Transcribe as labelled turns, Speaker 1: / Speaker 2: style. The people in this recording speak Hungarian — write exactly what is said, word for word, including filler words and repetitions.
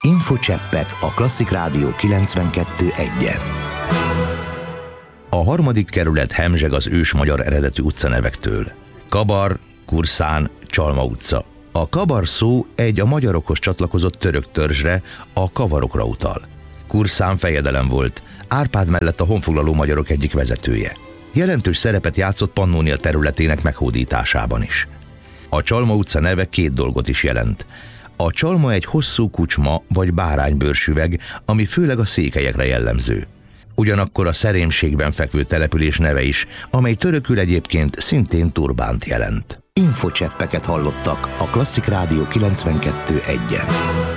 Speaker 1: Infocseppek a Klasszik Rádió kilencvenkettő egyen. A harmadik kerület hemzseg az ős magyar eredetű utcanevektől. Kabar, Kurszán, Csalma utca. A kabar szó egy a magyarokhoz csatlakozott török törzsre, a kavarokra utal. Kurszán fejedelem volt, Árpád mellett a honfoglaló magyarok egyik vezetője. Jelentős szerepet játszott Pannónia területének meghódításában is. A Csalma utca neve két dolgot is jelent. A csalma egy hosszú kucsma vagy báránybőrsüveg, ami főleg a székelyekre jellemző. Ugyanakkor a szerémségben fekvő település neve is, amely törökül egyébként szintén turbánt jelent. Infocseppeket hallottak a Klasszik Rádió kilencvenkettő egyen.